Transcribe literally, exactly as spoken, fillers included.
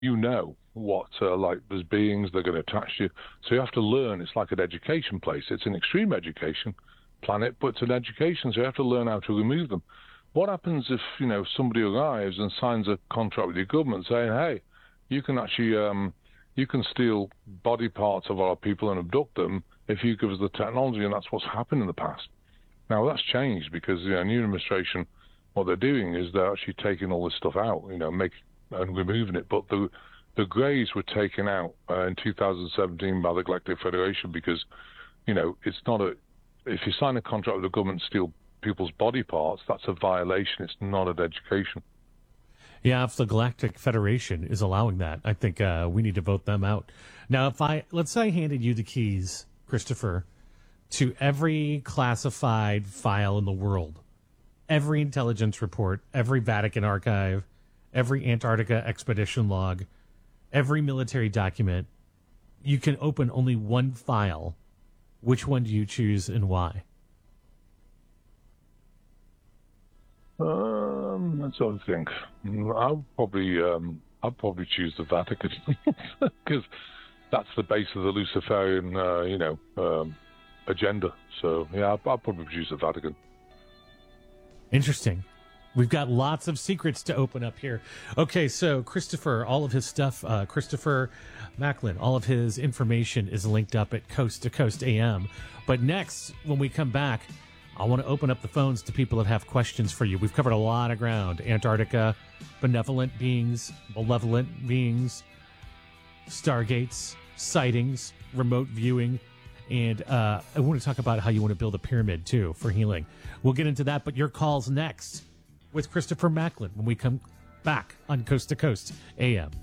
you know what, uh, like, there's beings, they're going to attach you. So you have to learn. It's like an education place. It's an extreme education planet, but it's an education, so you have to learn how to remove them. What happens if, you know, somebody arrives and signs a contract with your government saying, hey, you can actually, um, you can steal body parts of our people and abduct them if you give us the technology, and that's what's happened in the past. Now, that's changed because the you know, new administration, what they're doing is they're actually taking all this stuff out, you know, make, and removing it. But the the greys were taken out uh, in two thousand seventeen by the Galactic Federation because, you know, it's not a, if you sign a contract with the government to steal people's body parts, that's a violation. It's not an education. Yeah, if the Galactic Federation is allowing that, I think uh, we need to vote them out. Now, if I, let's say I handed you the keys, Christopher, to every classified file in the world, every intelligence report, every Vatican archive, every Antarctica expedition log, every military document, you can open only one file. Which one do you choose and why? Um, that's what I think. I'll probably, um, I'll probably choose the Vatican because that's the base of the Luciferian, uh, you know, um, agenda. So yeah, I'll, I'll probably choose the Vatican. Interesting. We've got lots of secrets to open up here. Okay, so Christopher, all of his stuff, uh, Christopher Macklin, all of his information is linked up at Coast to Coast A M. But next, when we come back, I want to open up the phones to people that have questions for you. We've covered a lot of ground. Antarctica, benevolent beings, malevolent beings, stargates, sightings, remote viewing. And uh, I want to talk about how you want to build a pyramid, too, for healing. We'll get into that, but your call's next with Christopher Macklin when we come back on Coast to Coast A M.